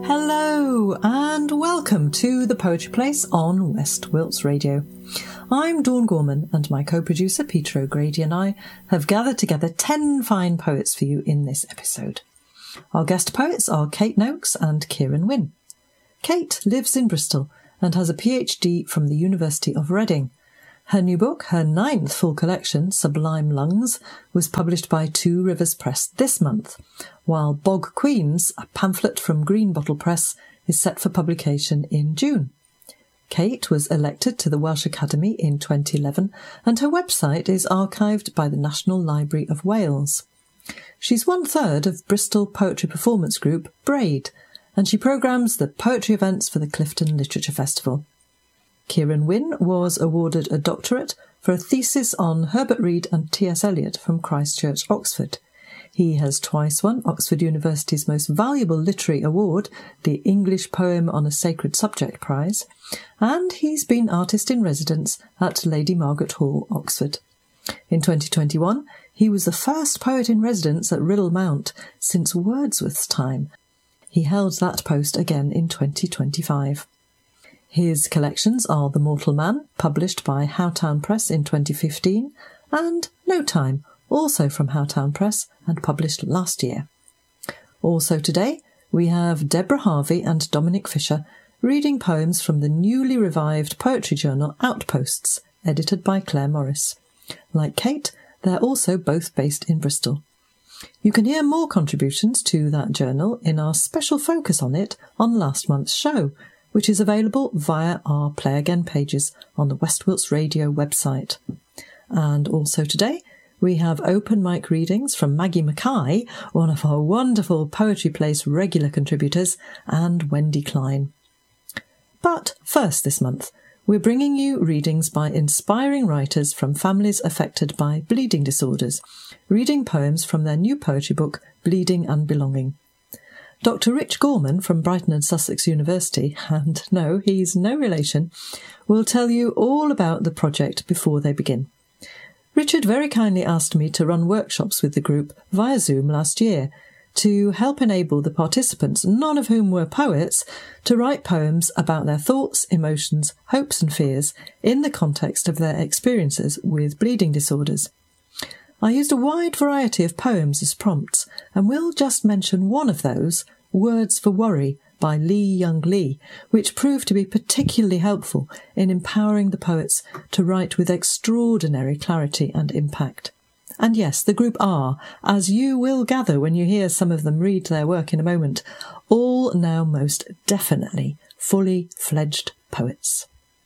Hello and welcome to The Poetry Place on West Wilts Radio. I'm Dawn Gorman and my co-producer Peter O'Grady and I have gathered together 10 fine poets for you in this episode. Our guest poets are Kate Noakes and Kieran Wynn. Kate lives in Bristol and has a PhD from the University of Reading. Her new book, her 9th full collection, Sublime Lungs, was published by Two Rivers Press this month, while Bog Queens, a pamphlet from Green Bottle Press, is set for publication in June. Kate was elected to the Welsh Academy in 2011 and her website is archived by the National Library of Wales. She's 1/3 of Bristol poetry performance group Braid, and she programmes the poetry events for the Clifton Literature Festival. Kieran Wynn was awarded a doctorate for a thesis on Herbert Read and T.S. Eliot from Christ Church, Oxford. He has twice won Oxford University's most valuable literary award, the English Poem on a Sacred Subject Prize, and he's been artist in residence at Lady Margaret Hall, Oxford. In 2021, he was the first poet in residence at Riddle Mount since Wordsworth's time. He held that post again in 2025. His collections are The Mortal Man, published by Howtown Press in 2015, and No Time, also from Howtown Press and published last year. Also today, we have Deborah Harvey and Dominic Fisher reading poems from the newly revived poetry journal Outposts, edited by Claire Morris. Like Kate, they're also both based in Bristol. You can hear more contributions to that journal in our special focus on it on last month's show, which is available via our Play Again pages on the West Wilts Radio website. And also today, we have open mic readings from Maggie Mackay, one of our wonderful Poetry Place regular contributors, and Wendy Klein. But first this month, we're bringing you readings by inspiring writers from families affected by bleeding disorders, reading poems from their new poetry book, Bleeding and Belonging. Dr. Rich Gorman from Brighton and Sussex University, and no, he's no relation, will tell you all about the project before they begin. Richard very kindly asked me to run workshops with the group via Zoom last year to help enable the participants, none of whom were poets, to write poems about their thoughts, emotions, hopes and fears in the context of their experiences with bleeding disorders. I used a wide variety of poems as prompts, and will just mention one of those, Words for Worry by Lee Young Lee, which proved to be particularly helpful in empowering the poets to write with extraordinary clarity and impact. And yes, the group are, as you will gather when you hear some of them read their work in a moment, all now most definitely fully fledged poets.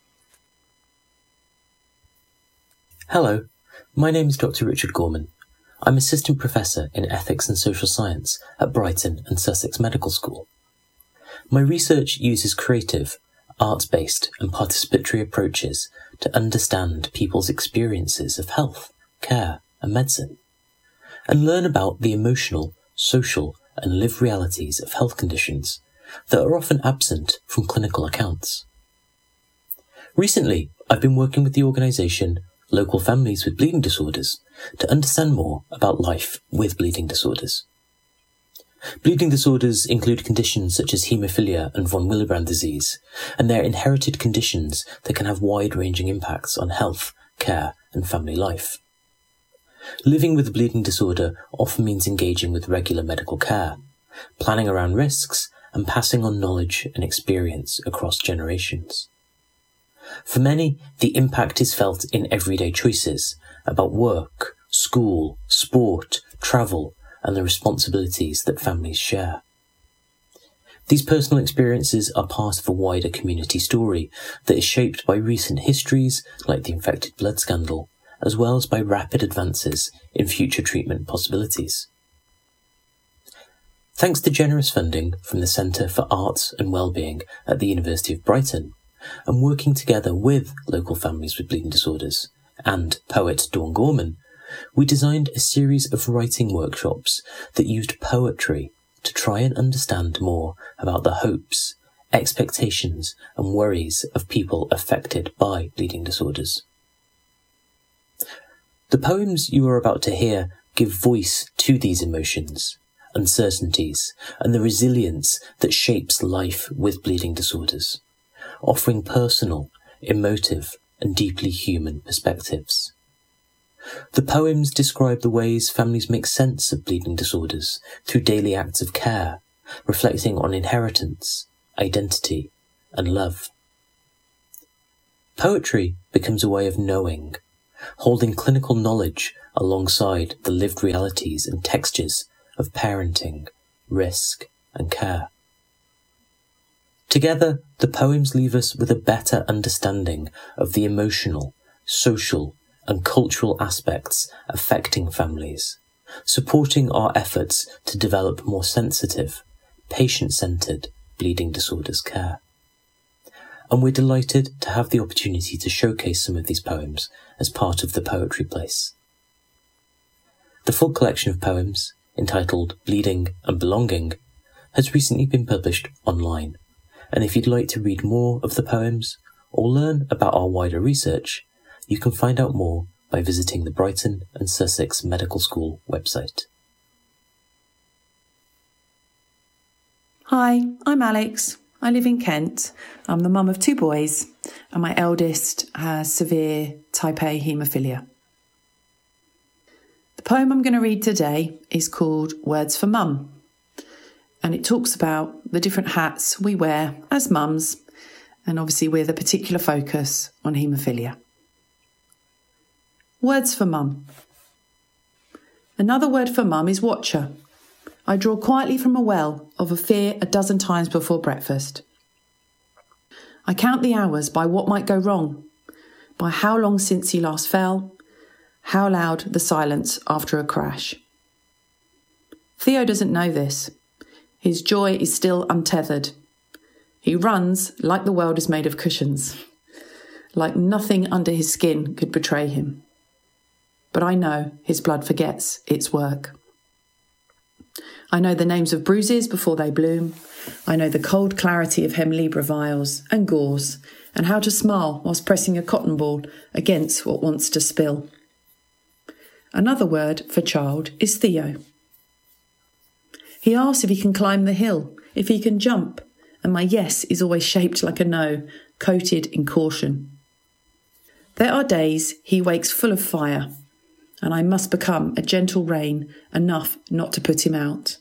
Hello. My name is Dr. Richard Gorman. I'm Assistant Professor in Ethics and Social Science at Brighton and Sussex Medical School. My research uses creative, arts-based and participatory approaches to understand people's experiences of health, care and medicine, and learn about the emotional, social and lived realities of health conditions that are often absent from clinical accounts. Recently, I've been working with the organisation Local Families with Bleeding Disorders to understand more about life with bleeding disorders. Bleeding disorders include conditions such as haemophilia and von Willebrand disease, and they're inherited conditions that can have wide-ranging impacts on health, care and family life. Living with a bleeding disorder often means engaging with regular medical care, planning around risks and passing on knowledge and experience across generations. For many, the impact is felt in everyday choices about work, school, sport, travel, and the responsibilities that families share. These personal experiences are part of a wider community story that is shaped by recent histories like the infected blood scandal, as well as by rapid advances in future treatment possibilities. Thanks to generous funding from the Centre for Arts and Wellbeing at the University of Brighton, and working together with Local Families with Bleeding Disorders and poet Dawn Gorman, we designed a series of writing workshops that used poetry to try and understand more about the hopes, expectations and worries of people affected by bleeding disorders. The poems you are about to hear give voice to these emotions, uncertainties, and the resilience that shapes life with bleeding disorders, offering personal, emotive, and deeply human perspectives. The poems describe the ways families make sense of bleeding disorders through daily acts of care, reflecting on inheritance, identity, and love. Poetry becomes a way of knowing, holding clinical knowledge alongside the lived realities and textures of parenting, risk, and care. Together, the poems leave us with a better understanding of the emotional, social, and cultural aspects affecting families, supporting our efforts to develop more sensitive, patient-centred bleeding disorders care. And we're delighted to have the opportunity to showcase some of these poems as part of the Poetry Place. The full collection of poems, entitled Bleeding and Belonging, has recently been published online, and if you'd like to read more of the poems or learn about our wider research, you can find out more by visiting the Brighton and Sussex Medical School website. Hi, I'm Alex. I live in Kent. I'm the mum of 2 boys, and my eldest has severe type A haemophilia. The poem I'm going to read today is called Words for Mum, and it talks about the different hats we wear as mums, and obviously with a particular focus on haemophilia. Words for Mum. Another word for mum is watcher. I draw quietly from a well of a fear 12 times before breakfast. I count the hours by what might go wrong, by how long since he last fell, how loud the silence after a crash. Theo doesn't know this. His joy is still untethered. He runs like the world is made of cushions, like nothing under his skin could betray him. But I know his blood forgets its work. I know the names of bruises before they bloom. I know the cold clarity of Hemlibra vials and gauze, and how to smile whilst pressing a cotton ball against what wants to spill. Another word for child is Theo. He asks if he can climb the hill, if he can jump, and my yes is always shaped like a no, coated in caution. There are days he wakes full of fire, and I must become a gentle rain enough not to put him out.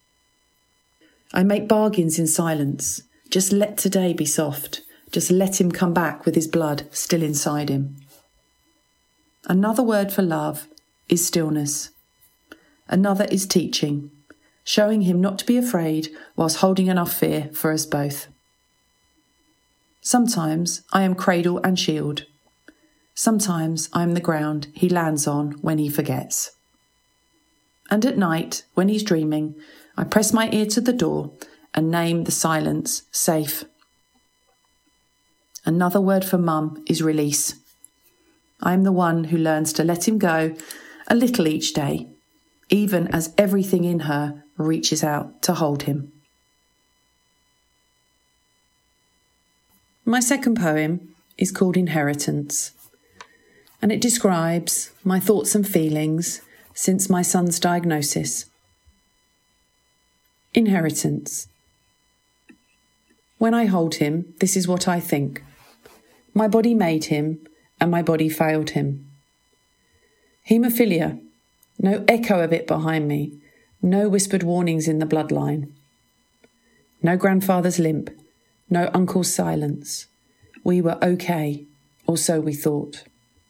I make bargains in silence. Just let today be soft. Just let him come back with his blood still inside him. Another word for love is stillness. Another is teaching, showing him not to be afraid whilst holding enough fear for us both. Sometimes I am cradle and shield. Sometimes I am the ground he lands on when he forgets. And at night, when he's dreaming, I press my ear to the door and name the silence safe. Another word for mum is release. I am the one who learns to let him go a little each day, even as everything in her reaches out to hold him. My second poem is called Inheritance, and it describes my thoughts and feelings since my son's diagnosis. Inheritance. When I hold him, this is what I think. My body made him, and my body failed him. Haemophilia. No echo of it behind me. No whispered warnings in the bloodline. No grandfather's limp. No uncle's silence. We were okay, or so we thought.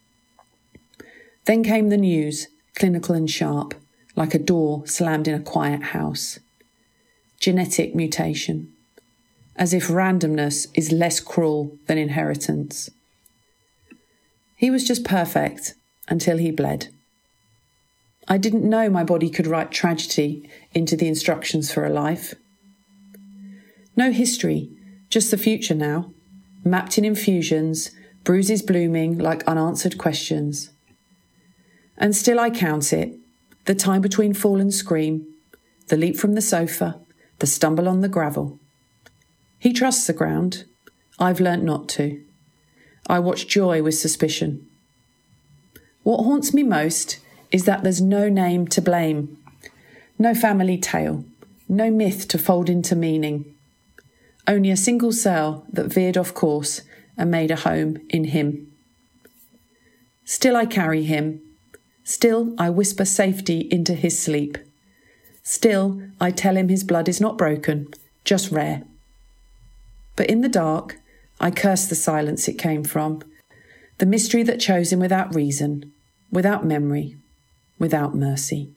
Then came the news, clinical and sharp, like a door slammed in a quiet house. Genetic mutation. As if randomness is less cruel than inheritance. He was just perfect until he bled. I didn't know my body could write tragedy into the instructions for a life. No history, just the future now, mapped in infusions, bruises blooming like unanswered questions. And still I count it, the time between fall and scream, the leap from the sofa, the stumble on the gravel. He trusts the ground. I've learnt not to. I watch joy with suspicion. What haunts me most is that there's no name to blame. No family tale, no myth to fold into meaning. Only a single cell that veered off course and made a home in him. Still I carry him. Still I whisper safety into his sleep. Still I tell him his blood is not broken, just rare. But in the dark, I curse the silence it came from, the mystery that chose him without reason, without memory, without mercy.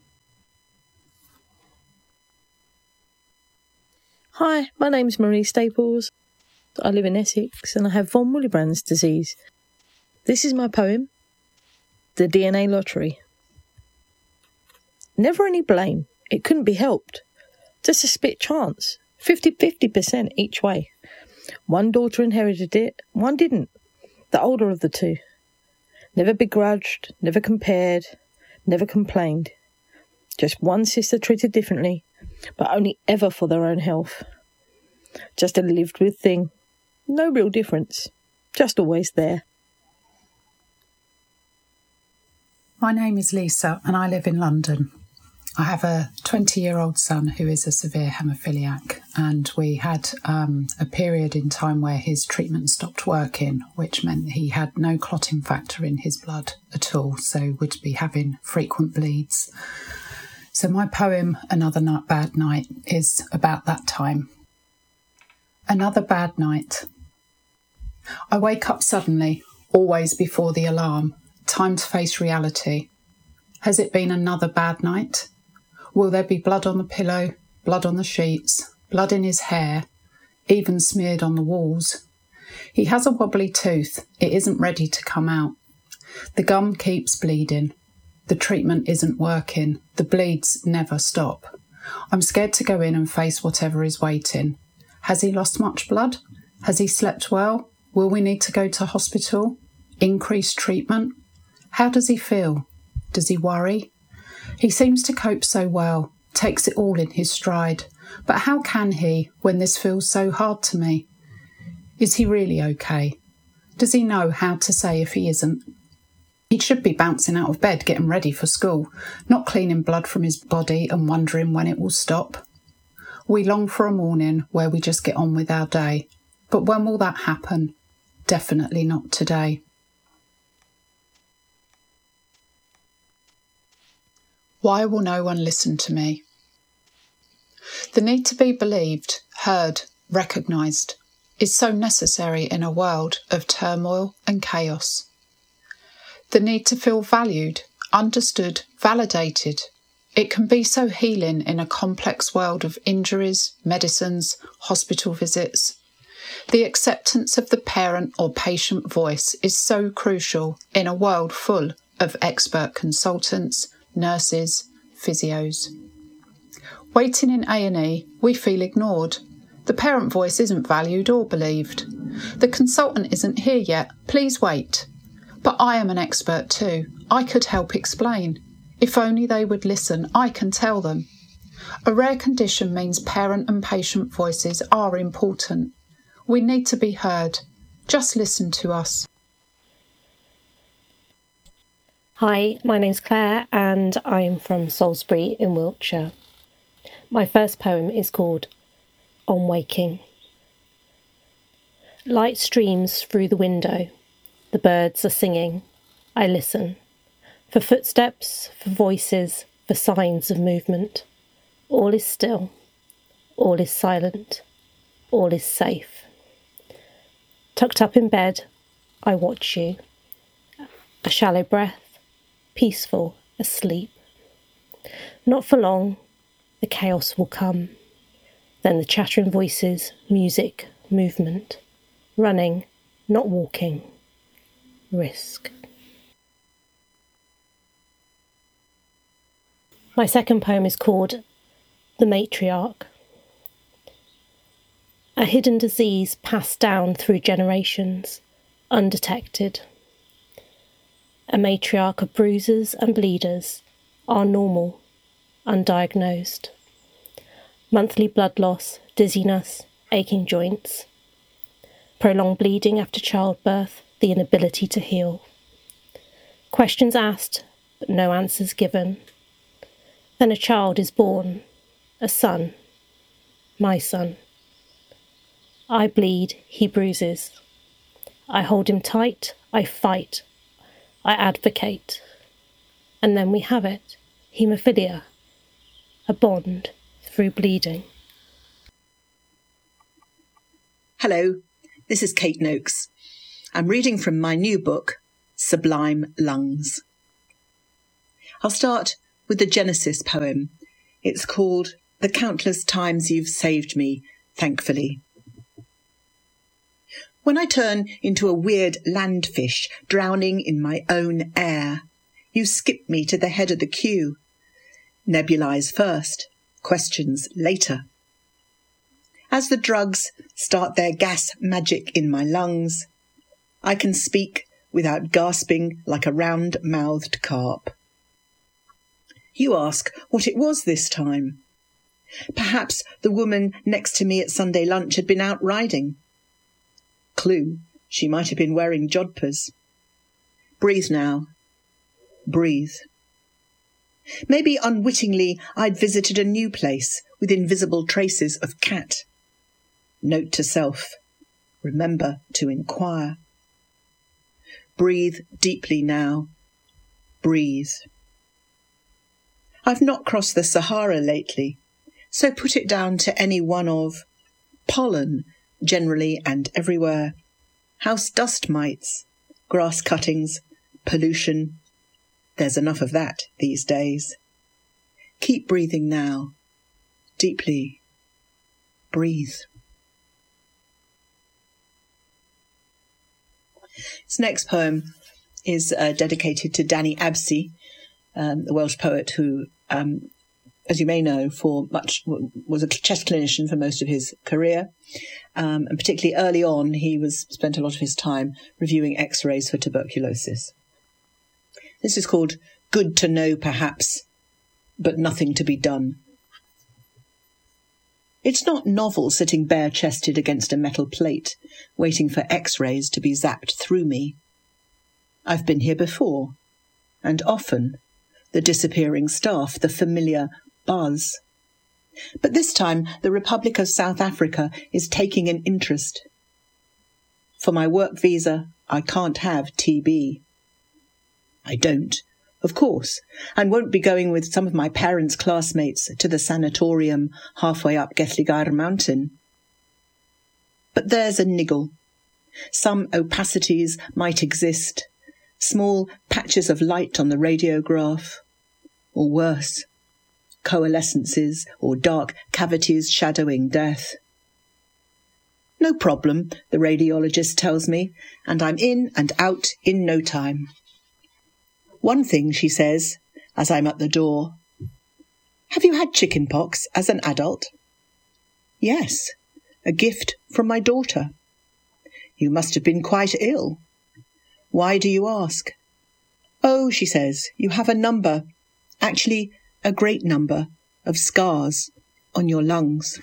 Hi, my name's Marie Staples. I live in Essex and I have von Willebrand's disease. This is my poem, The DNA Lottery. Never any blame. It couldn't be helped. Just a split chance. 50% each way. One daughter inherited it, one didn't. The older of the two. Never begrudged, never compared, never complained. Just one sister treated differently, but only ever for their own health. Just a lived with thing. No real difference. Just always there. My name is Lisa and I live in London. I have a 20-year-old son who is a severe haemophiliac, and we had a period in time where his treatment stopped working, which meant he had no clotting factor in his blood at all, so would be having frequent bleeds. So my poem, Another Bad Night, is about that time. Another bad night. I wake up suddenly, always before the alarm, time to face reality. Has it been another bad night? Will there be blood on the pillow, blood on the sheets, blood in his hair, even smeared on the walls? He has a wobbly tooth. It isn't ready to come out. The gum keeps bleeding. The treatment isn't working. The bleeds never stop. I'm scared to go in and face whatever is waiting. Has he lost much blood? Has he slept well? Will we need to go to hospital? Increased treatment? How does he feel? Does he worry? He seems to cope so well, takes it all in his stride. But how can he, when this feels so hard to me? Is he really okay? Does he know how to say if he isn't? He should be bouncing out of bed, getting ready for school, not cleaning blood from his body and wondering when it will stop. We long for a morning where we just get on with our day. But when will that happen? Definitely not today. Why will no one listen to me? The need to be believed, heard, recognised is so necessary in a world of turmoil and chaos. The need to feel valued, understood, validated. It can be so healing in a complex world of injuries, medicines, hospital visits. The acceptance of the parent or patient voice is so crucial in a world full of expert consultants, nurses, physios. Waiting in A&E, we feel ignored. The parent voice isn't valued or believed. The consultant isn't here yet, please wait. But I am an expert too. I could help explain. If only they would listen, I can tell them. A rare condition means parent and patient voices are important. We need to be heard. Just listen to us. Hi, my name's Claire and I'm from Salisbury in Wiltshire. My first poem is called On Waking. Light streams through the window. The birds are singing. I listen. For footsteps, for voices, for signs of movement. All is still. All is silent. All is safe. Tucked up in bed, I watch you. A shallow breath. Peaceful, asleep. Not for long, the chaos will come. Then the chattering voices, music, movement. Running, not walking. Risk. My second poem is called The Matriarch. A hidden disease passed down through generations, undetected. A matriarch of bruisers and bleeders are normal, undiagnosed. Monthly blood loss, dizziness, aching joints. Prolonged bleeding after childbirth, the inability to heal. Questions asked, but no answers given. Then a child is born, a son, my son. I bleed, he bruises. I hold him tight, I fight, I advocate. And then we have it, haemophilia, a bond through bleeding. Hello, this is Kate Noakes. I'm reading from my new book, Sublime Lungs. I'll start with the Genesis poem. It's called The Countless Times You've Saved Me, Thankfully. When I turn into a weird landfish drowning in my own air, you skip me to the head of the queue. Nebulise first, questions later. As the drugs start their gas magic in my lungs, I can speak without gasping like a round-mouthed carp. You ask what it was this time. Perhaps the woman next to me at Sunday lunch had been out riding. Clue, she might have been wearing jodhpurs. Breathe now. Breathe. Maybe unwittingly I'd visited a new place with invisible traces of cat. Note to self. Remember to inquire. Breathe deeply now. Breathe. I've not crossed the Sahara lately, so put it down to any one of pollen, generally and everywhere, house dust mites, grass cuttings, pollution. There's enough of that these days. Keep breathing now. Deeply. Breathe. This next poem is dedicated to Danny Absey, the Welsh poet who, as you may know, was a chest clinician for most of his career. And particularly early on, he spent a lot of his time reviewing X-rays for tuberculosis. This is called Good to Know Perhaps, but Nothing to Be Done. It's not novel sitting bare-chested against a metal plate, waiting for X-rays to be zapped through me. I've been here before, and often, the disappearing staff, the familiar buzz. But this time, the Republic of South Africa is taking an interest. For my work visa, I can't have TB. I don't, of course, and won't be going with some of my parents' classmates to the sanatorium halfway up Gethligar Mountain. But there's a niggle. Some opacities might exist, small patches of light on the radiograph, or worse, coalescences or dark cavities shadowing death. No problem, the radiologist tells me, and I'm in and out in no time. One thing, she says, as I'm at the door. Have you had chicken pox as an adult? Yes, a gift from my daughter. You must have been quite ill. Why do you ask? Oh, she says, you have a number, actually a great number, of scars on your lungs.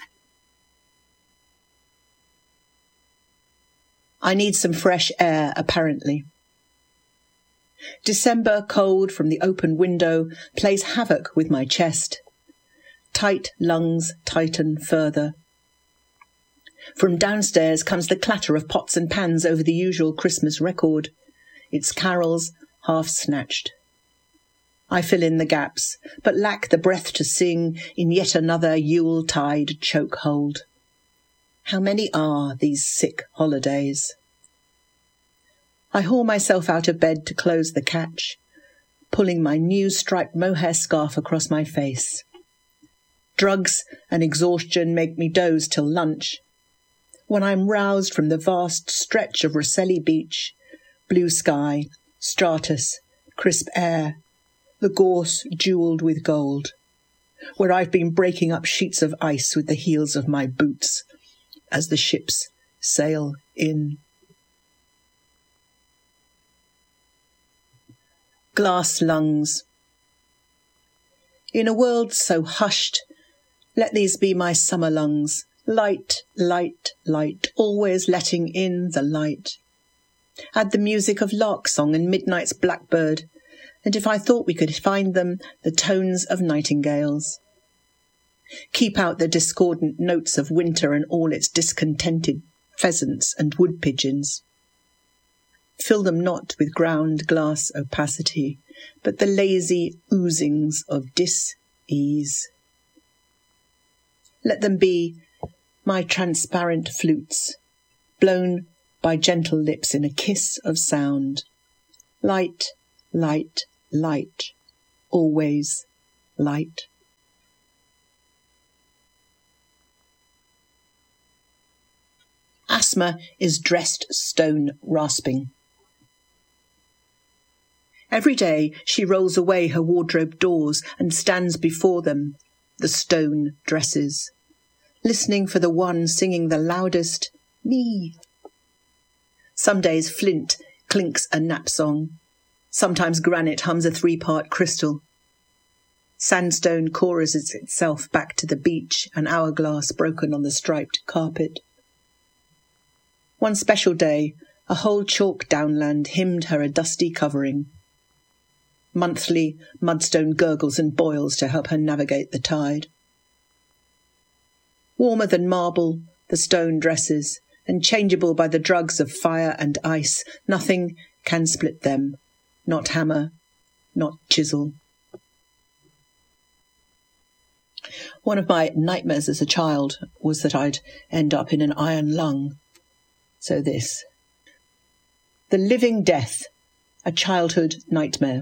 I need some fresh air, apparently. December cold from the open window plays havoc with my chest. Tight lungs tighten further. From downstairs comes the clatter of pots and pans over the usual Christmas record, its carols half snatched. I fill in the gaps, but lack the breath to sing in yet another Yuletide chokehold. How many are these sick holidays? I haul myself out of bed to close the catch, pulling my new striped mohair scarf across my face. Drugs and exhaustion make me doze till lunch, when I'm roused from the vast stretch of Rosselli Beach, blue sky, stratus, crisp air, the gorse jewelled with gold, where I've been breaking up sheets of ice with the heels of my boots as the ships sail in. Glass lungs. In a world so hushed, let these be my summer lungs, light, light, light, always letting in the light. Add the music of lark song and midnight's blackbird, and if I thought we could find them, the tones of nightingales. Keep out the discordant notes of winter and all its discontented pheasants and wood pigeons. Fill them not with ground glass opacity, but the lazy oozings of dis-ease. Let them be my transparent flutes, blown by gentle lips in a kiss of sound. Light, light, light, always light. Asthma is dressed stone rasping. Every day she rolls away her wardrobe doors and stands before them, the stone dresses, listening for the one singing the loudest, me. Some days flint clinks a nap song. Sometimes granite hums a 3-part crystal. Sandstone choruses itself back to the beach, an hourglass broken on the striped carpet. One special day, a whole chalk downland hymned her a dusty covering. Monthly, mudstone gurgles and boils to help her navigate the tide. Warmer than marble, the stone dresses, and changeable by the drugs of fire and ice, nothing can split them, not hammer, not chisel. One of my nightmares as a child was that I'd end up in an iron lung. So this. The living death, a childhood nightmare.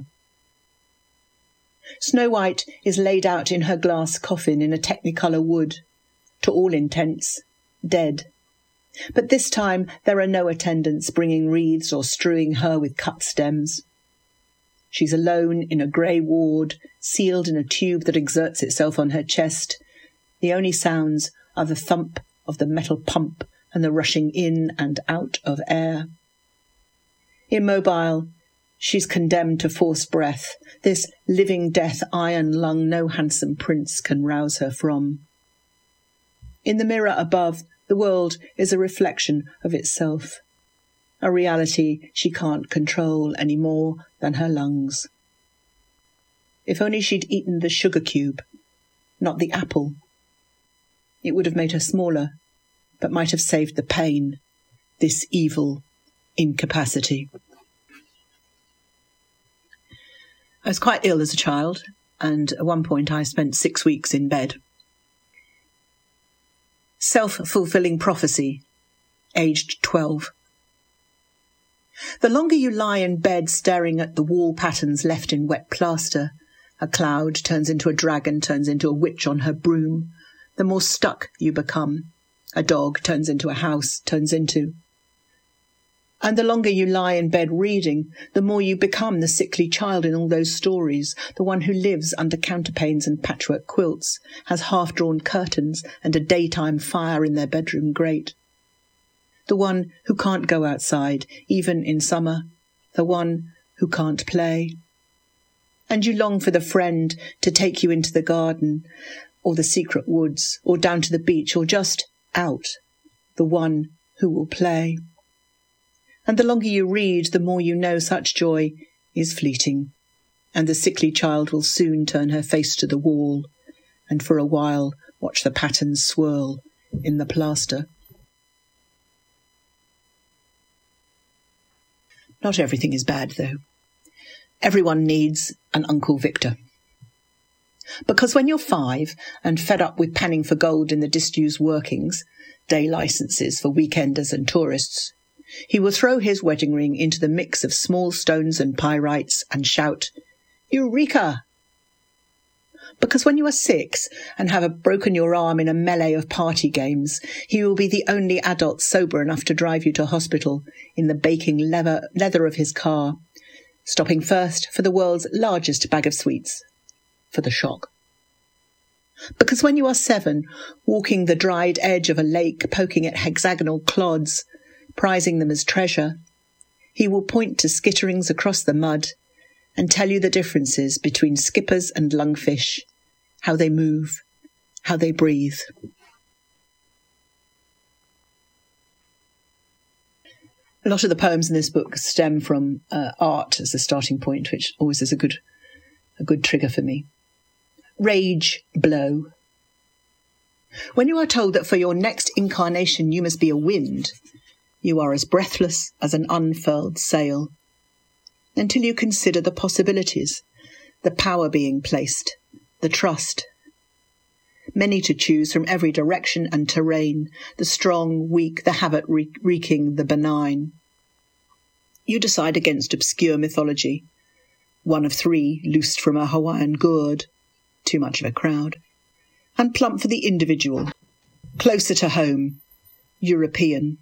Snow White is laid out in her glass coffin in a technicolor wood, to all intents, dead. But this time there are no attendants bringing wreaths or strewing her with cut stems. She's alone in a grey ward, sealed in a tube that exerts itself on her chest. The only sounds are the thump of the metal pump and the rushing in and out of air. Immobile, she's condemned to forced breath, this living death iron lung no handsome prince can rouse her from. In the mirror above, the world is a reflection of itself, a reality she can't control any more than her lungs. If only she'd eaten the sugar cube, not the apple. It would have made her smaller, but might have saved the pain, this evil incapacity. I was quite ill as a child, and at one point I spent 6 weeks in bed. Self-fulfilling prophecy, aged 12. The longer you lie in bed staring at the wall patterns left in wet plaster, a cloud turns into a dragon, turns into a witch on her broom, the more stuck you become. A dog turns into a house, turns into. And the longer you lie in bed reading, the more you become the sickly child in all those stories, the one who lives under counterpanes and patchwork quilts, has half-drawn curtains and a daytime fire in their bedroom grate. The one who can't go outside, even in summer, the one who can't play. And you long for the friend to take you into the garden, or the secret woods, or down to the beach, or just out, the one who will play. And the longer you read, the more you know such joy is fleeting, and the sickly child will soon turn her face to the wall, and for a while watch the patterns swirl in the plaster. Not everything is bad, though. Everyone needs an Uncle Victor. Because when you're 5 and fed up with panning for gold in the disused workings, day licenses for weekenders and tourists, he will throw his wedding ring into the mix of small stones and pyrites and shout, "Eureka!" Because when you are 6 and have broken your arm in a melee of party games, he will be the only adult sober enough to drive you to hospital in the baking leather of his car, stopping first for the world's largest bag of sweets, for the shock. Because when you are 7, walking the dried edge of a lake, poking at hexagonal clods, prizing them as treasure, he will point to skitterings across the mud and tell you the differences between skippers and lungfish, how they move, how they breathe. A lot of the poems in this book stem from art as a starting point, which always is a good trigger for me. Rage blow. When you are told that for your next incarnation you must be a wind, you are as breathless as an unfurled sail, until you consider the possibilities, the power being placed, the trust. Many to choose from every direction and terrain, the strong, weak, the havoc-wreaking, the benign. You decide against obscure mythology, one of 3 loosed from a Hawaiian gourd, too much of a crowd, and plump for the individual, closer to home, European.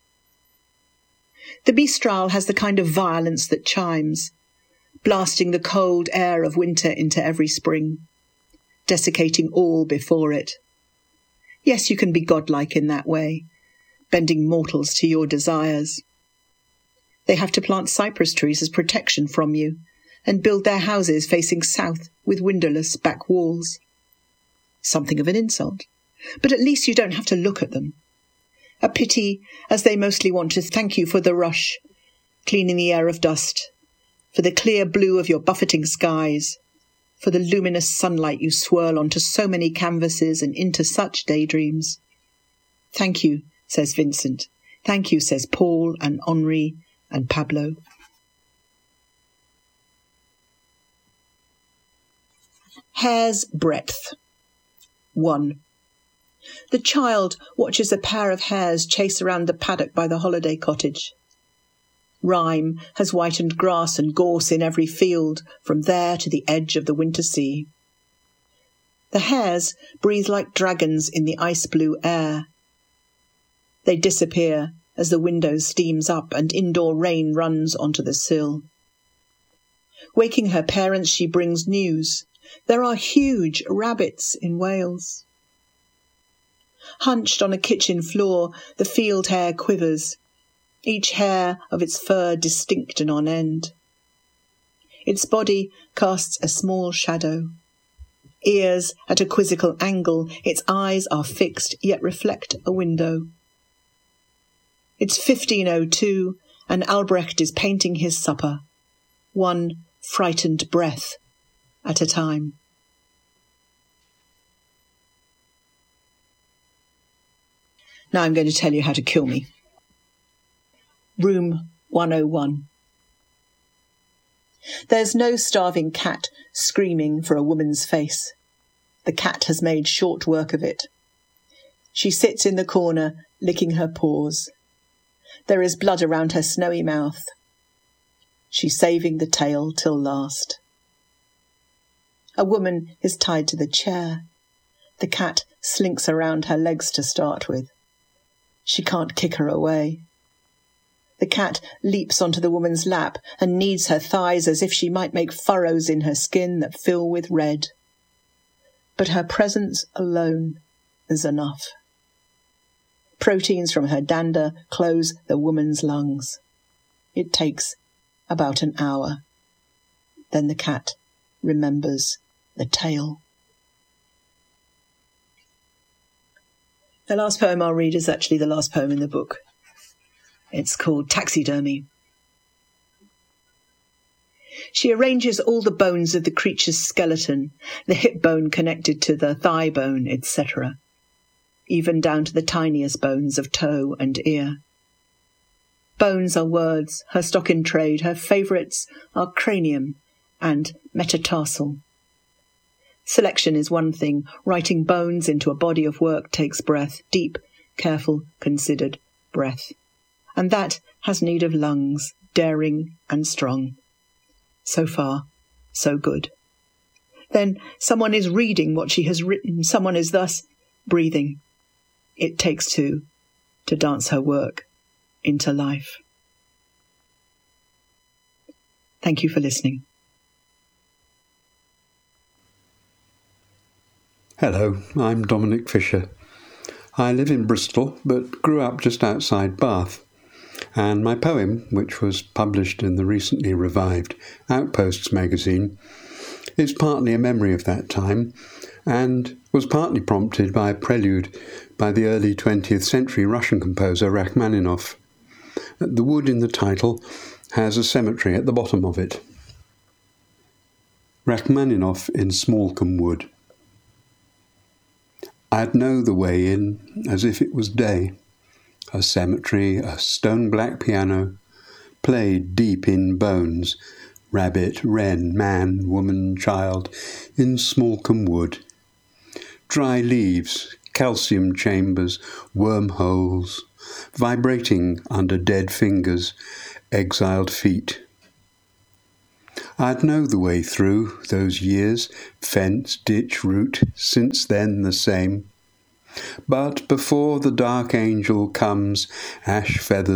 The Mistral has the kind of violence that chimes, blasting the cold air of winter into every spring, desiccating all before it. Yes, you can be godlike in that way, bending mortals to your desires. They have to plant cypress trees as protection from you, and build their houses facing south with windowless back walls. Something of an insult, but at least you don't have to look at them. A pity, as they mostly want to thank you for the rush, cleaning the air of dust, for the clear blue of your buffeting skies, for the luminous sunlight you swirl onto so many canvases and into such daydreams. Thank you, says Vincent. Thank you, says Paul and Henri and Pablo. Hair's breadth. 1. The child watches a pair of hares chase around the paddock by the holiday cottage. Rime has whitened grass and gorse in every field, from there to the edge of the winter sea. The hares breathe like dragons in the ice-blue air. They disappear as the window steams up and indoor rain runs onto the sill. Waking her parents, she brings news. There are huge rabbits in Wales. Hunched on a kitchen floor, the field hare quivers, each hair of its fur distinct and on end. Its body casts a small shadow. Ears at a quizzical angle, its eyes are fixed, yet reflect a window. It's 15:02, and Albrecht is painting his supper, one frightened breath at a time. Now I'm going to tell you how to kill me. Room 101. There's no starving cat screaming for a woman's face. The cat has made short work of it. She sits in the corner, licking her paws. There is blood around her snowy mouth. She's saving the tail till last. A woman is tied to the chair. The cat slinks around her legs to start with. She can't kick her away. The cat leaps onto the woman's lap and kneads her thighs as if she might make furrows in her skin that fill with red. But her presence alone is enough. Proteins from her dander close the woman's lungs. It takes about an hour. Then the cat remembers the tail. The last poem I'll read is actually the last poem in the book. It's called Taxidermy. She arranges all the bones of the creature's skeleton, the hip bone connected to the thigh bone, etc., even down to the tiniest bones of toe and ear. Bones are words, her stock in trade. Her favourites are cranium and metatarsal. Selection is one thing. Writing bones into a body of work takes breath, deep, careful, considered breath. And that has need of lungs, daring and strong. So far, so good. Then someone is reading what she has written. Someone is thus breathing. It takes two to dance her work into life. Thank you for listening. Hello, I'm Dominic Fisher. I live in Bristol, but grew up just outside Bath. And my poem, which was published in the recently revived Outposts magazine, is partly a memory of that time, and was partly prompted by a prelude by the early 20th century Russian composer Rachmaninoff. The wood in the title has a cemetery at the bottom of it. Rachmaninoff in Smallcombe Wood. I'd know the way in as if it was day. A cemetery, a stone-black piano, played deep in bones, rabbit, wren, man, woman, child, in Smallcombe Wood. Dry leaves, calcium chambers, wormholes, vibrating under dead fingers, exiled feet. I'd know the way through those years, fence, ditch, route, since then the same. But before the dark angel comes, ash feathers